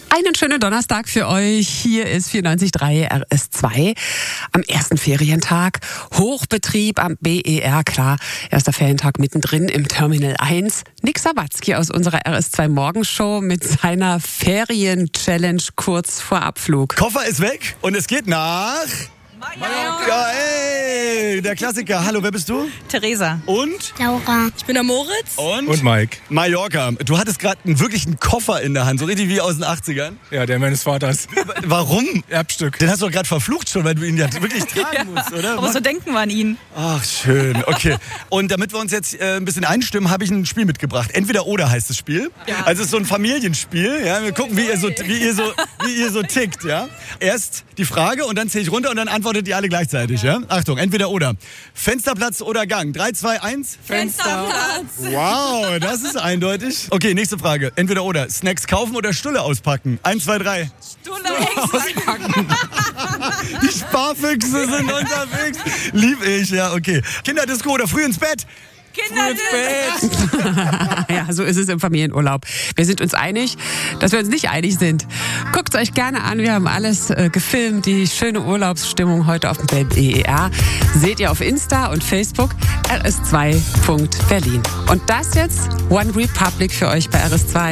Einen schönen Donnerstag für euch. Hier ist 94.3 RS2 am ersten Ferientag. Hochbetrieb am BER, klar. Erster Ferientag mittendrin im Terminal 1. Nick Sawatzki aus unserer RS2 Morgenshow mit seiner Ferien-Challenge kurz vor Abflug. Koffer ist weg und es geht nach... Ja, ey, der Klassiker. Hallo, wer bist du? Theresa. Und? Laura. Ich bin der Moritz. Und Mike. Mallorca. Du hattest gerade wirklich einen Koffer in der Hand, so richtig wie aus den 80ern. Ja, der meines Vaters. Warum? Erbstück. Den hast du doch gerade verflucht schon, weil du ihn ja wirklich tragen musst, oder? Aber so denken wir an ihn. Ach, schön. Okay. Und damit wir uns jetzt ein bisschen einstimmen, habe ich ein Spiel mitgebracht. Entweder oder heißt das Spiel. Ja. Also es ist so ein Familienspiel. Ja? Wir gucken, wie ihr so tickt. Ja? Erst die Frage und dann zähle ich runter und dann antwortet ihr alle gleichzeitig. Ja? Achtung, entweder oder. Fensterplatz oder Gang. 3, 2, 1. Fensterplatz. Wow, das ist eindeutig. Okay, nächste Frage. Entweder oder. Snacks kaufen oder Stulle auspacken. 1, 2, 3. Stulle. Die Sparfüchse sind unterwegs. Lieb ich, ja, okay. Kinderdisco oder früh ins Bett. Ja, so ist es im Familienurlaub. Wir sind uns einig, dass wir uns nicht einig sind. Guckt es euch gerne an. Wir haben alles gefilmt. Die schöne Urlaubsstimmung heute auf dem BER seht ihr auf Insta und Facebook rs2.berlin. Und das jetzt One Republic für euch bei RS2.